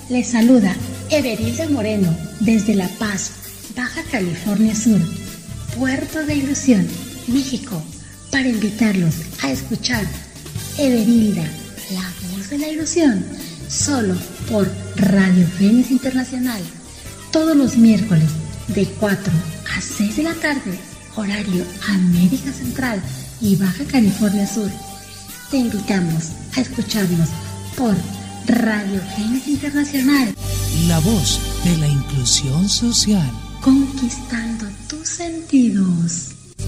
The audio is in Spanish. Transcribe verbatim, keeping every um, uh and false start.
Les saluda Everilda Moreno desde La Paz, Baja California Sur, Puerto de Ilusión, México, para invitarlos a escuchar Everilda, la voz de la ilusión, solo por Radio Fénix Internacional, todos los miércoles de cuatro a seis de la tarde, horario América Central y Baja California Sur. Te invitamos a escucharnos por Radio Fénix Internacional, la voz de la inclusión social, conquistando tus sentidos.